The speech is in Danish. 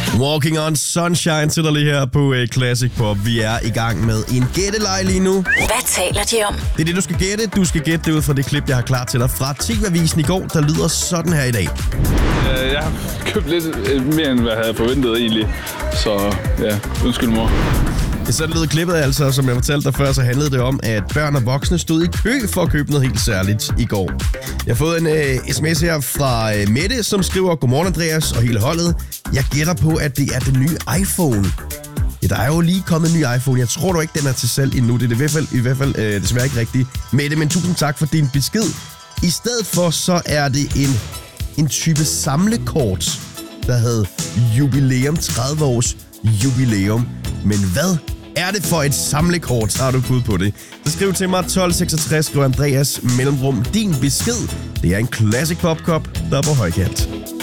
Walking on Sunshine til dig lige her på Classic Pop. Vi er i gang med en gætteleg lige nu. Hvad taler de om? Det er det, du skal gætte. Du skal gætte det ud fra det klip, jeg har klar til dig fra TV-avisen i går, der lyder sådan her i dag. Jeg har købt lidt mere, end hvad jeg havde forventet egentlig. Så ja, undskyld mor. Sådan lød klippet altså, som jeg fortalte dig før, så handlede det om, at børn og voksne stod i kø for at købe noget helt særligt i går. Jeg har fået en sms her fra Mette, som skriver: Godmorgen Andreas og hele holdet. Jeg gætter på, at det er den nye iPhone. Ja, der er jo lige kommet en ny iPhone. Jeg tror du ikke, den er til salg endnu. Det er i hvert fald desværre ikke rigtigt. Mette, men tusind tak for din besked. I stedet for, så er det en type samlekort, der hedder jubilæum, 30 års jubilæum. Men hvad er det for et samlekort? Har du bud på det? Så skriv til mig 1266, skriv Andreas mellemrum din besked. Det er en Classic Pop Cup, der er på højkant.